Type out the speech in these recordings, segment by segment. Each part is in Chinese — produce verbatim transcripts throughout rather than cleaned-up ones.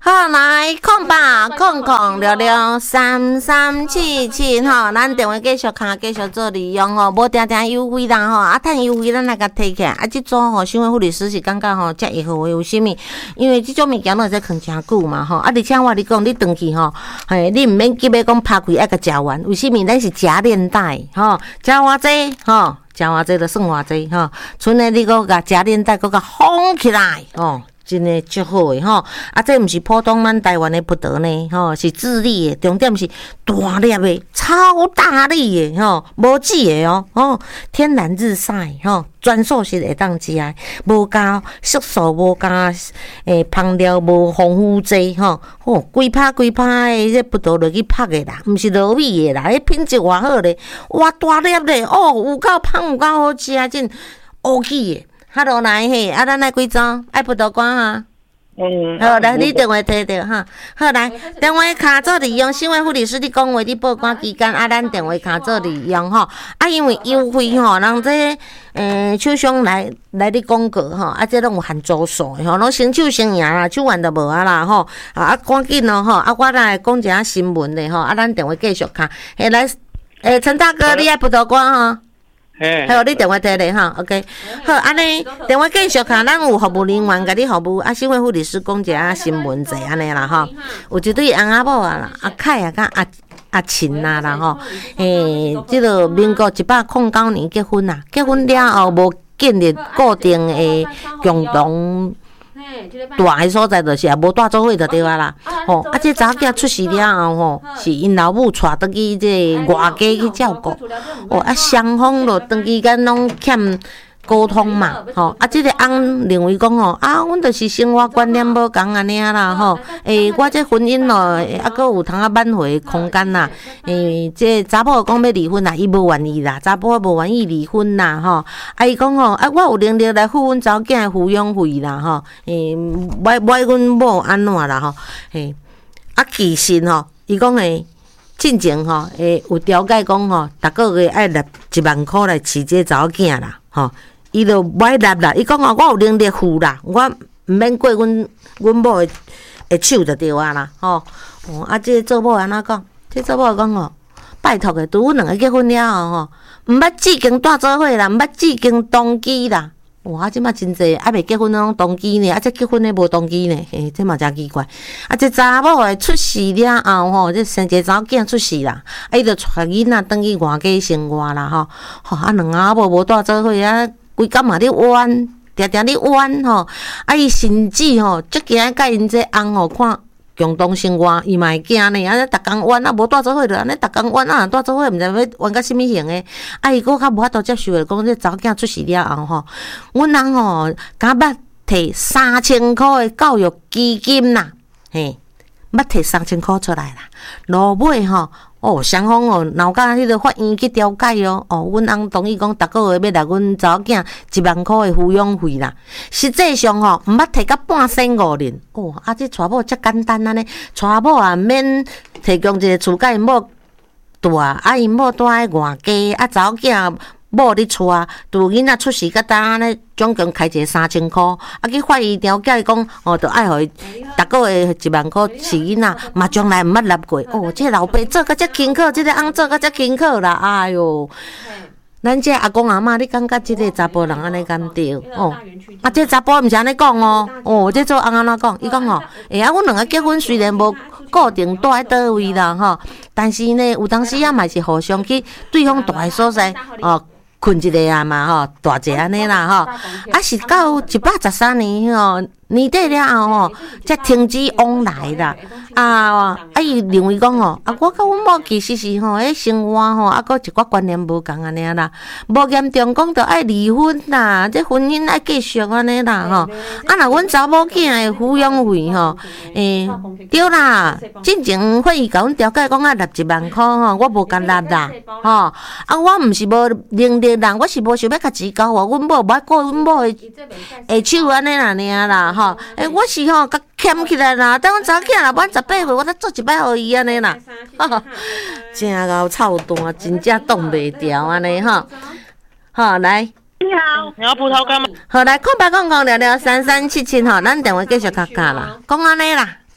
好，来空吧，空空六六三三七七吼，咱电话继续卡，继续做利用吼，无定定优惠啦吼，啊，趁优惠咱来甲摕起来。啊，即组吼，新闻护理师是感觉吼，遮会好诶，有啥物？因为即种物件拢会使藏诚久嘛吼，啊，而且我你讲，你转去吼，嘿，你毋免急要讲拍开爱甲食完，为啥物？咱是食连带吼，食偌济吼，食偌济就算偌济吼，剩诶你搁甲食连带，搁甲封起来吼。真诶足好诶吼，啊，这毋是普通咱台湾诶葡萄呢，吼，是智利诶，重点是大粒诶，超大粒诶，吼，无籽诶哦，吼，天然日晒，吼，专属是会当食诶，无加色素，无加诶香料，无防腐剂，吼，吼，规拍规拍诶，这葡萄落去拍诶啦，毋是糯米诶啦，迄品质偌好咧，哇，大粒咧，哦，有够香，有够好食，真乌起诶。哈喽，来嘿，啊，咱来几张爱葡萄干哈？嗯，好，来，你电话摕着哈。好，来，电话卡做利用，新闻护理师你讲话，你报关期间啊，咱电话卡做利用吼。啊，因为优惠吼，人这诶厂商来来你广告吼，啊，这拢有含组数吼，拢先手先赢啦，手完就无啊啦吼。啊，赶紧咯吼，啊，我来讲一下新闻的吼，啊，咱电话继续卡。诶，来，诶，陈大哥，你爱葡萄干哈？好，你电话摕咧哈 ，OK。好，安尼电话继续卡，咱有服务人员甲你服务，啊，新闻护理师讲一下新闻者安尼啦吼。有一对翁仔某啊啦，阿凯啊，甲阿阿琴啊啦吼。诶，即个民国一百零九年结婚啦，结婚了后无建立固定诶共同。大个所在就是也无带做伙就对啊啦，吼！啊，这查某囝出事了后吼，是因老母带倒去这外家去照顾，哦，啊，双方就长期间拢欠沟通嘛，吼！啊，这个翁认为讲吼，啊，阮就是生活观念无共安尼啦，吼！诶，我这婚姻咯，啊，搁有通啊挽回空间啦，诶，这查某讲要离婚啦，伊无愿意啦，查甫无愿意离婚啦，吼！啊，伊讲吼，啊，我有能力来付阮查某囝的抚养费啦，吼！诶，买买阮某安怎啦，吼！嘿，啊，其实吼，伊讲诶，进前吼，诶，有条件讲吼，逐个月爱纳一万箍来饲这查某囝啦，吼！伊就买纳啦，伊讲吼，我有能力付啦，我毋免过阮阮某的的手就对啊啦，吼、哦。啊，这做某安怎讲？这做某讲吼，拜托的，拄阮两个结婚了后吼，毋捌志经带做伙啦，毋捌志经同居啦。哇！即马真济还未结婚拢同居呢，啊，这结婚的无同居呢，嘿，这嘛真奇怪。啊，这查某的出事了后吼，这生一个查某囝出事啦，啊，伊就带囡仔转去外家生活啦，吼，吼啊，两阿某无带做伙啊。规工嘛咧冤，定定咧冤吼，啊伊甚至吼，即惊甲因这翁吼看共同生活，伊嘛会惊呢，啊，逐工冤啊，无带做伙着安尼，逐工冤啊，带做伙毋知要冤到什物型诶，啊伊佫较无法度接受诶，讲这查某囝出事了后吼，阮翁吼敢捌摕三千箍诶教育基金啦，嘿，捌摕三千箍出来啦，落尾吼。哦，双方哦，闹到迄个法院去调解哦。哦，阮翁同意讲，逐个月要来阮查某囝一万箍的抚养费啦。实际上吼，毋捌摕到半仙五年。哦，啊，这娶某遮简单安尼，娶某也免提供一个厝甲因某住，啊，因某住喺外家，啊，查某囝某伫厝，拄囡仔出事，甲当安尼，总共开一个三千箍，啊，去法院调解讲，哦，着爱互伊逐个月一万箍饲囡仔，嘛从来毋捌纳过。哦，这老爸做甲遮勤恳，这个翁做甲遮勤恳啦，哎哟！咱这阿公阿嬷，你感觉这个查甫人安尼敢对？哦，啊，这查甫毋是安尼讲哦，哦，这做翁安怎讲？伊讲吼，哎啊，阮两个结婚虽然无固定住喺倒位啦，吼，但是呢，有当时啊，嘛是互相去对方住的所在，哦。困一个啊嘛吼，大一安尼啦吼，啊是到一百十三年吼年底了后吼，才停止往来啦。啊啊伊认为讲吼，啊我甲阮某其实是吼，迄生活吼，啊，搁一寡观念无共安尼啦，无严重讲着爱离婚啦，这婚姻爱继续安尼啦吼。啊若阮查某囝的抚养费吼，诶、欸、对啦，进前法院甲阮调解讲啊，纳一万箍吼，我无甲纳啦，吼啊我毋是无能力。人我是无想要甲钱交我，阮某无爱过阮某的下手安尼啦尔啦吼，诶、欸，我是吼甲欠起来啦，等阮查某囝若满十八岁，我再做一摆互伊安尼啦，真够臭蛋，真正挡袂牢安尼吼。好来， 你好，你要葡萄干吗？ 好来，空白空空聊聊三三七七吼，咱电话继续卡卡啦，讲安尼啦。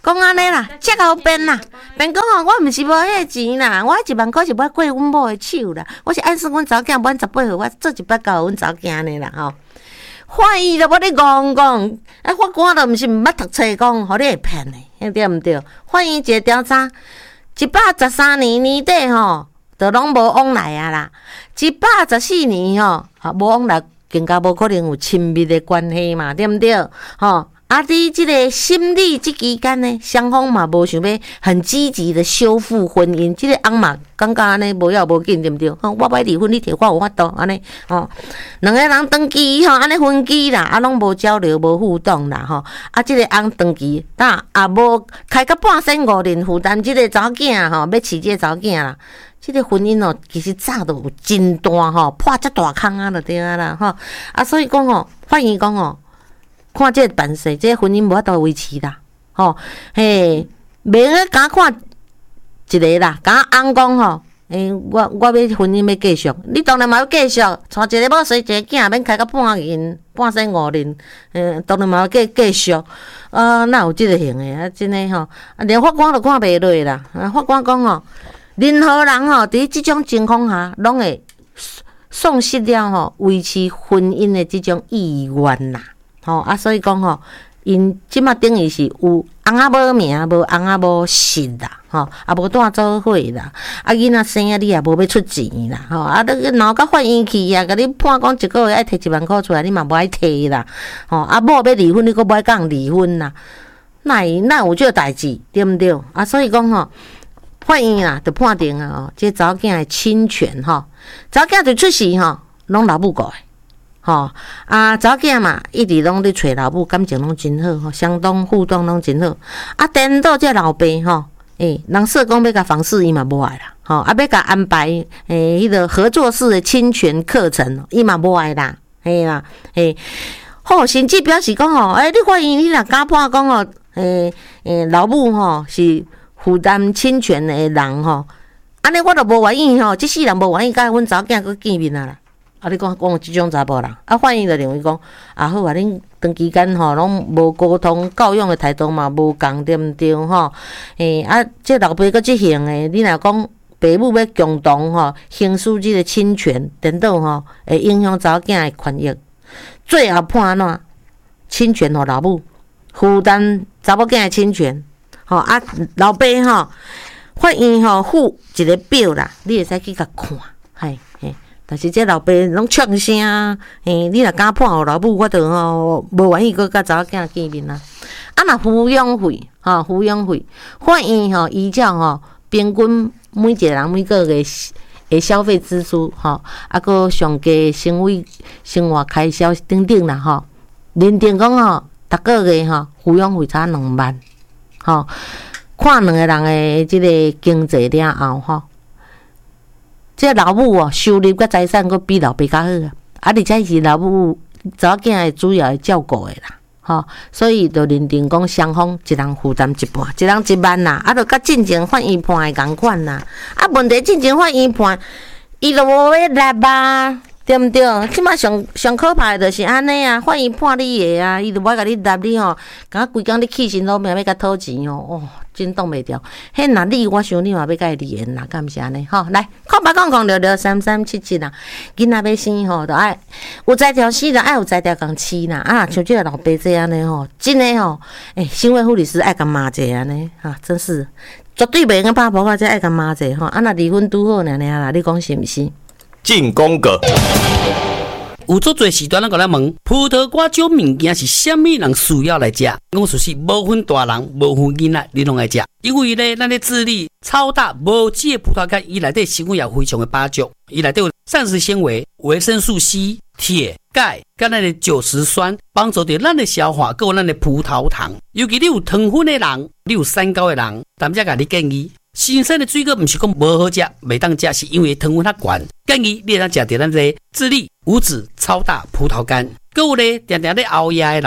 讲安尼啦，遮够变啦，变讲吼，我毋是无迄个钱啦，我迄一万块是要过阮某的手啦，我是按算阮查某囝满十八岁，我做一百交阮查某囝呢啦吼。法院就要你讲讲，啊法官都毋是毋捌读册讲，互你会骗的，对毋对？法院一个调查，一百十三年年底吼，就拢无往来啊啦，一百十四年吼，啊无往来，更加无可能有亲密的关系嘛，对毋对？吼。啊！伫即个心理即期间呢，双方嘛无想要很积极的修复婚姻，即、这个翁嘛感觉安尼无要无紧，对毋对？吼，我要离婚，你摕我有法度安尼吼。两个人登记吼，安尼分居啦，啊，拢无交流无互动啦吼。啊，即、这个翁登记，但也无开到半生五年负担即个查某囝吼，要饲即个查某囝啦。即、这个婚姻哦，其实早都有真大吼，破遮大坑啊，就对啊啦吼。啊，所以讲吼，法院讲吼。看这个办事，这个婚姻无法度维持啦，吼，嘿，袂个敢看一个啦，敢翁讲吼，诶，我我要婚姻要继续，你当然嘛要继续，带一个某生一个囝，免开到半年、半生五年，嗯，当然嘛要继继续，啊，哪有即个行诶？啊，真诶吼，啊，连法官都看袂落啦，啊，法官讲吼，任何人吼，伫即种情况下，拢会丧失了吼维持婚姻诶即种意愿啦。吼、哦、啊，所以讲吼，因即马等于是有翁仔无名，无翁仔无姓啦，吼、哦，啊无带做伙啦，啊囡仔生啊，你也无要出钱啦，吼、哦，啊，你闹到法院去啊，甲你判讲一个月爱摕一万块出来，你嘛无爱摕啦，吼、哦，啊某要离婚，你阁无爱讲离婚啦，哪哪有这代志，对毋对？啊，所以讲吼，法院啦，就判定啊，哦，这查某囝的侵权吼，查某囝就出事吼，拢老母顾的。吼、哦、啊，查某囝嘛，一直拢咧找老母，感情拢真好，吼，相当互动拢真好。啊，颠倒这老爸吼，诶、欸，人说讲要甲房事，伊嘛无爱啦，吼、哦，啊，要甲安排诶，迄、欸那个合作式的侵权课程，伊嘛无爱啦，嘿啦，嘿，吼，甚至表示讲吼，诶、欸，你发现你若敢判讲吼，诶、欸、诶，老母吼是负担侵权的人吼，安尼我都无愿意吼，即世人无愿意甲阮查某囝佫见面啊啦。啊！你讲讲有即种查甫人，啊，法院就认为讲，啊好啊，恁长期间吼拢无沟通教养的态度嘛无共，对毋对吼？诶、欸，啊，这老爸佫即行诶，你若讲爸母要共同吼行使即个侵权等等吼，会影响查某囝的权益，最后判安怎？侵权互老母，负担查某囝的侵权，吼啊，老爸吼，法院吼附一个表啦，你会使去甲看，嘿嘿。但是这老爸拢呛声，嘿，你若敢判互老母，我就吼无愿意搁甲查某囝见面啦。啊，若抚养费，吼抚养费，法院吼依照吼平均每一个人每个月的消费支出，吼啊搁上加生活生活开销等等啦，吼认定讲吼，逐个月吼抚养费差两万，吼看两个人的即个经济了后，吼。这老母哦，收入甲财产佫比老爸较好啊，啊，而且是老母查某囝的主要的照顾的啦，吼，所以就认定讲双方一人负担一半，一人一万啦，啊，就甲进前法院判的共款啦，啊，问题进前法院判，伊就无要立吧，对毋对？即马上上可怕的就是安尼啊，法院判你的啊，伊就无甲你立你吼，敢规工你气身都命要甲讨钱哦，哦。真挡袂牢，迄若你我想你嘛要甲伊离缘啦，敢毋是安尼？吼，来，空白空空聊聊三三七七啦，囡仔要生吼，就爱有才调死啦，爱有才调共饲啦，啊，像即个老爸这安尼吼，真诶吼，诶、欸，新会护理师爱甲骂者安尼，哈，真是绝对袂用拍婆啊，这爱甲骂者吼，啊，若离婚拄好尔尔啦，你讲是毋是？ 进广告。有足侪时段，咱个来问，葡萄瓜种物件是虾米人需要来食？我说是无分大人，无分囡仔，你拢爱食。因为咧，咱的智力超大无籽的葡萄干，伊内底成分也非常的饱足，伊内底有膳食纤维、维生素 C、铁、钙，甲咱的酒石酸，帮助着咱的消化，还有咱的葡萄糖。尤其你有糖分的人，你有三高的人，咱才甲你建议。新鲜的水果不是讲无好食，袂当食，是因为糖分较悬。建议你当食着咱这智利无籽超大葡萄干。还有咧，常常咧熬夜的人，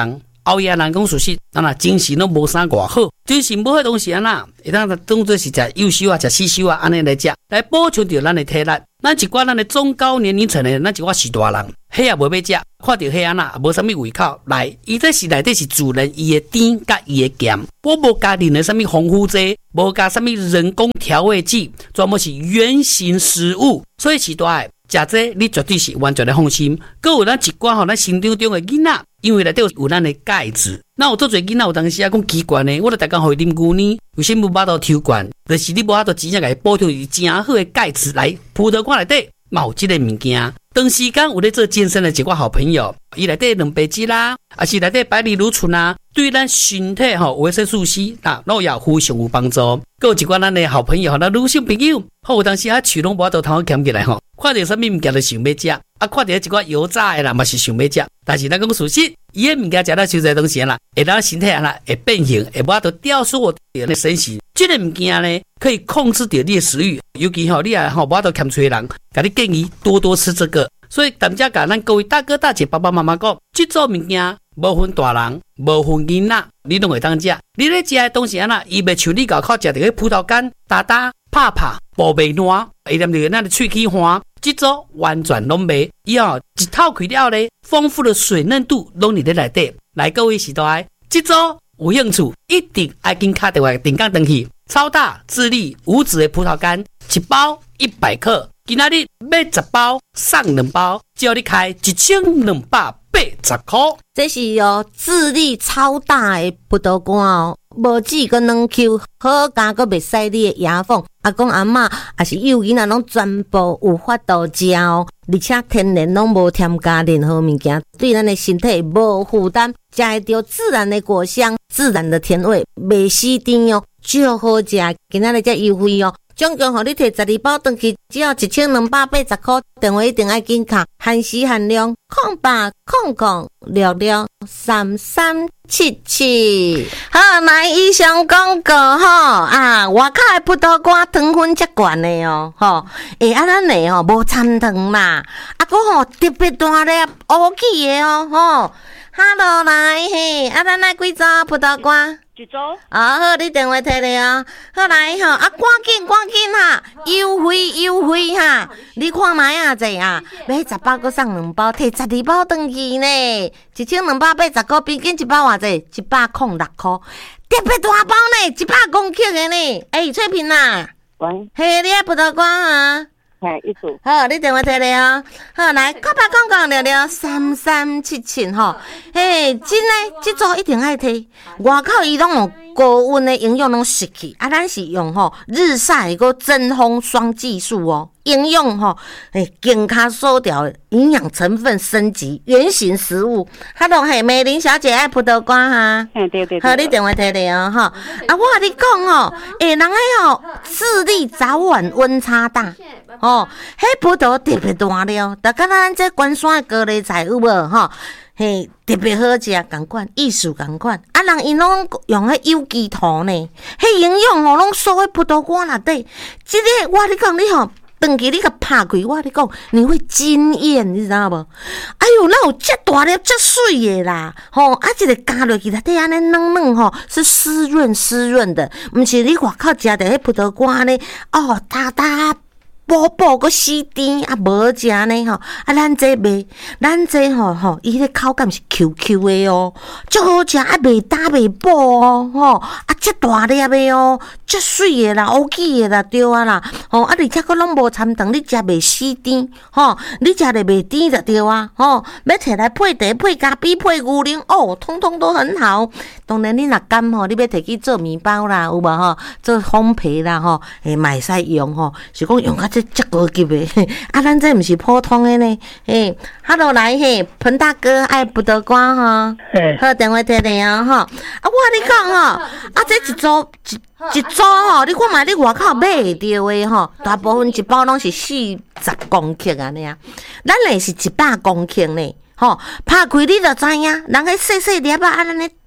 后夜人讲属实，啊那精神都无啥偌好，精神无好东西啊那，会当当做是食幼修啊、食细修啊，安尼来食，来补充着咱的体力。咱一寡咱的中高年龄层的，咱一寡是大人，迄也无要食，看到迄安那无啥物胃口，来，伊这是内底是自然伊的甜甲伊的咸，我无加任何啥物防腐剂，无加啥物人工调味剂，全部是原型食物，所以是大的。食这你绝对是完全的放心。搁有咱一寡吼，咱身体中的囡仔，因为内底有咱的钙质。那有做侪囡仔有当时啊讲奇怪呢，我就逐工互伊啉牛奶，为什么无巴度抽管？就是你无法度真正甲伊补充伊真好的钙质来。葡萄干内底嘛有即个物件。长时间有咧做健身的一寡好朋友，伊内底蛋白质啦，还是内底百里芦醇啊，对咱身体吼维生素 C 啊，都也非常有帮助。搁有一寡咱的好朋友，咱女性朋友，好有当时啊喙拢无法度通捡起来吼。看到啥物物件就想要食，啊，看到一寡油炸的啦，嘛是想要食。但是咱讲事实，伊个物件食到实在东西啦，会让身体啊啦会变形，会无法度雕塑着的身形。这个物件呢，可以控制着你的食欲，尤其吼你啊吼无法度欠吹人，甲你建议多多吃这个。所以咱家甲咱各位大哥大姐、爸爸妈妈讲，这种物件无分大人，无分囡仔，你拢会当食。你咧食的东西啊啦，伊袂像你搞靠食着个葡萄干、打打、拍拍。无袂烂，会连着咱的喙齿花，这种完全拢袂。以后一套开了咧，丰富的水嫩度拢伫咧内底。来，各位时代，这种有兴趣，一定爱紧打电话定岗登去。超大智利无籽的葡萄干，一包一百克，今仔日买十包送两包，只要你开一千两百八十块。 这是哦，智利超大的葡萄干哦，无籽个两 Q， 好加个袂使你的牙缝。阿公阿嬷也是幼囡仔拢全部有法度食哦，而且天然拢无添加任何物件，对咱的身体无负担，食会到自然的果香、自然的甜味，袂死甜哦，就好食。今仔日才优惠哦。总共互你摕十二包回去，只要一千两百八十块。电话一定要紧卡，限时限量，空八空空六六三三七七。好，来以上广告吼啊，外口的葡萄干糖分遮悬的哦，吼，诶，啊咱的吼无掺糖啦，啊个吼特别大粒乌起的哦，吼。Hello， 来嘿，啊咱来几扎葡萄干？ 一组啊，好，你电话摕来啊，好来吼，啊，赶紧赶紧哈，优惠优惠哈，你看卖啊这啊，买十包搁送两包，摕十二包回去呢，一千两百八十块，平均一包偌济？一百零六块，特别大包呢，一百公克的呢，哎，翠萍呐， 喂， 嘿，你爱葡萄干啊？ 嘿，一组。 好，你电话摕来啊，好来，告白讲讲聊聊三三七七吼，嘿，真诶，这组一定爱摕，外口伊拢有高温的营养拢失去，啊，咱是用吼日晒个真空双技术哦。应用吼，诶，健康收掉营养成分升级，原型食物。Hello，嘿，美玲小姐爱葡萄干哈？ 嘿，对对对。 好，你电话摕来哦，哈。啊，我甲你讲哦，诶，人诶吼，智力早晚温差大，哦，迄葡萄特别大了，就敢若咱这关山高丽菜有无吼？嘿，特别好食，共款意思共款。啊，人因拢用迄有机土呢，迄营养吼拢锁喺葡萄干内底。即个我你讲你吼。回去你甲拍开，我跟你讲，你会惊艳，你知道无？哎呦，那有遮大粒、遮水的啦，吼！啊，一个加落去，内底安尼嫩嫩吼，是湿润湿润的，毋是你外口食的迄葡萄干呢，哦，大大薄薄个死甜，啊，无食呢吼！啊，咱这卖，咱这吼吼，伊个口感是 Q Q 的哦，足好食，啊，袂大袂薄哦，吼，啊，遮大粒的哦，遮水的啦，乌起的啦，对啊啦，吼，啊，而且佫拢无掺糖，你食袂死甜，吼，你食了袂甜就对啊，吼，要摕来配茶、配咖啡、配牛奶，哦，通通都很好。当然，你若甘吼，你要摕去做面包啦，有无吼？做烘焙啦，吼，诶，嘛会使用吼，是讲用较这遮高级的，啊，咱这毋是普通的呢，嘿，哈喽来嘿，彭大哥爱葡萄干吼，好，电话摕来啊，吼，啊，我跟你讲吼，啊，这一组一。一组吼，你看卖你外口买会到的吼，大部分一包拢是四十公克安尼啊，咱嘞是一百公克呢，吼，拍开你就知影，人迄细细粒啊，安尼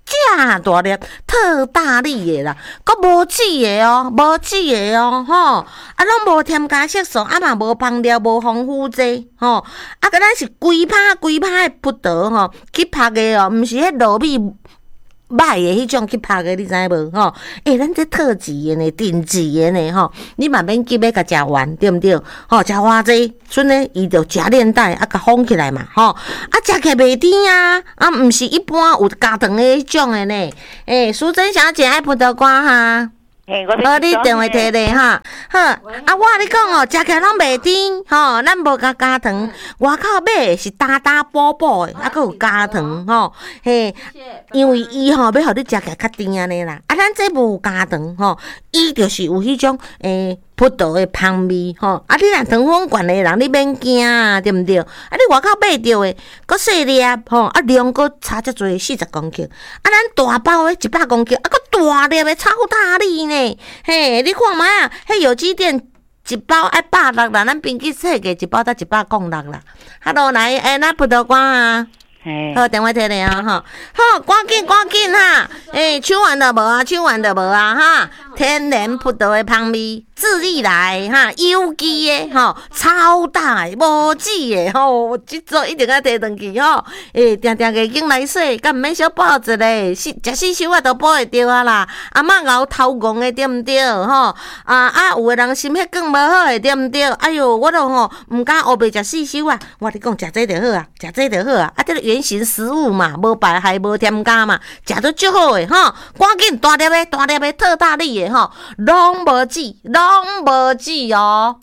正大粒，特大力的啦，佮无籽的哦，无籽的哦，吼，啊，拢无添加色素，啊嘛无香料，无防腐剂，吼，啊，个咱是规拍规拍的葡萄吼，去拍的哦，毋是迄糯米歹的迄种去拍的，你知无吼？诶、欸，咱这特级的呢，顶级的呢，吼，你嘛免急要甲食完，对毋对？吼，食偌济，剩呢伊就食链带，啊，甲封起来嘛，吼，啊，食起来袂甜啊，啊，毋是一般有加糖的迄种的呢。诶、欸，淑珍小姐爱葡萄干哈？好，你电话摕咧哈，好，啊，我甲你讲哦，食起来拢袂甜，吼，咱无加加糖，外口买是大大补补的，啊，佮有加糖，吼，嘿，因为伊吼要互你食起来较甜安尼啦，啊，咱这无加糖，吼，伊就是有迄种诶。葡萄的香味吼，啊！你若糖分悬的人，你免惊啊，对毋对？啊！你外口买着的，佮细粒吼，啊量佮差遮侪，四十公斤。啊，咱大包的一百公斤，啊，佮大粒的超大粒呢。嘿，你看卖啊，迄有机店一包爱百六啦，咱平均设价一包才一百公六啦。Hello， 来，诶，咱葡萄干啊。好，电话摕咧啊，吼，好，赶紧赶紧哈，诶，抢完就无啊，抢完就无啊，哈，天然葡萄的香味，自己来哈，有机的吼，超大的，无籽的吼，即组一定要摕转去吼，诶，定定个经来洗，敢毋免小包一个，食食四小啊都补会着啊啦，阿嬷熬头戆的对毋对吼？啊啊，有的人心血管无好的对毋对？哎哟，我都吼毋敢黑白食四小啊，我你讲食这就好啊，食这就好啊，啊，这个原型食物嘛，无白害，无添加嘛，食到足好诶吼，赶紧大粒诶，大粒诶，特大力诶吼，拢无籽，拢无籽哦。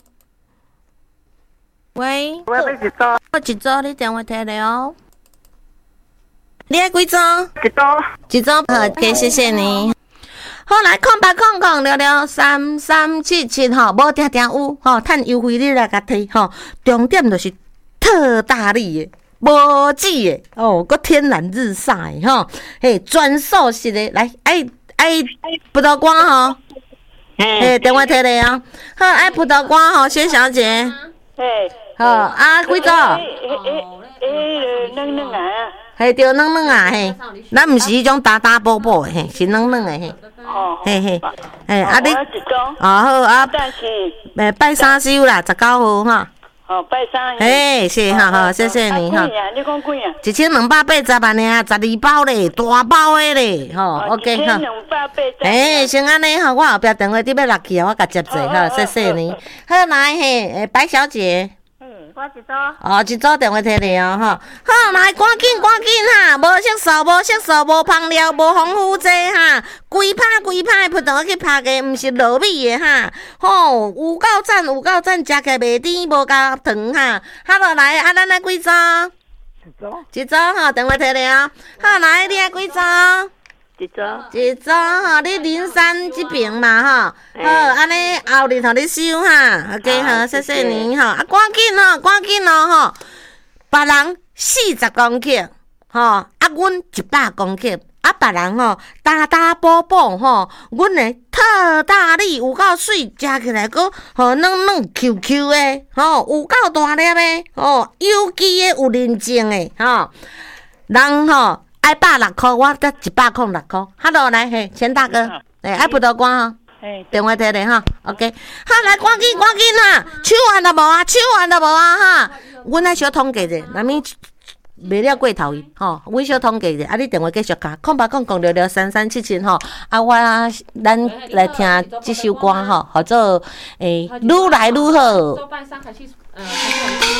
喂， 我要一组， 我一组，你电话摕咧哦。你爱几组？ 一组， 一组好，谢谢谢你。好来，空白空空了了三三七七吼，无定定有吼，趁优惠你来甲摕吼，重点就是特大力诶。无籽的哦，佮天然日晒的吼，嘿，专属式的，来，爱爱葡萄干吼，嘿，电话摕咧啊，好，爱葡萄干吼，薛小姐， 嘿， 好，啊，几组？ 诶诶诶，软软啊， 嘿，对，软软啊，嘿，咱毋是迄种大大补补的，嘿，是软软的，嘿， 哦， 嘿嘿，嘿，啊你， 我一组， 哦好啊， 但是， 诶，拜三收啦，十九号哈。 哦，拜三。 哎，是，好好，谢谢你哈。 几啊？你讲几啊？ 一千两百八十万呢，十二包咧，大包的咧，吼 ，OK 哈。 一千两百八十。 哎，先安尼吼，我后壁电话你要落去啊，我甲接者哈，谢谢你。好来嘿，诶，白小姐。 嗯，我一组。 哦，一组电话摕你哦，吼。好来，赶紧赶紧哈，无色素，无色素，无香料，无防腐剂哈，规拍规拍葡萄去拍的，毋是糯米的哈。吼，有够赞，有够赞，食起来袂甜，无加糖哈。好落来，啊，咱来几组？ 一组。 一组吼，电话摕你哦。好来，你爱几组？ 一组。 一组吼，你零三这边嘛吼。好，安尼后日互你收哈。OK， 好，谢谢你吼。啊，赶紧吼，赶紧哦吼。别人四十公克，吼，啊，阮一百公克。啊，别人吼大大补补吼，阮的特大力有够水，食起来佫吼软软 Q Q 的，吼有够大粒的，吼有机的有认证的，吼人吼爱百六箍，我得一百箍六箍。Hello， 来嘿，钱大哥，诶，爱葡萄干吼，电话摕咧吼 ，OK， 好来，赶紧赶紧哈，抢完了无啊？抢完了无啊？哈，阮爱小统计者，那么。卖了过头伊吼，阮小统计者，啊，你电话继续打，空八空空六六三三七七吼，啊，我咱来听这首歌吼，或者诶，愈来愈好。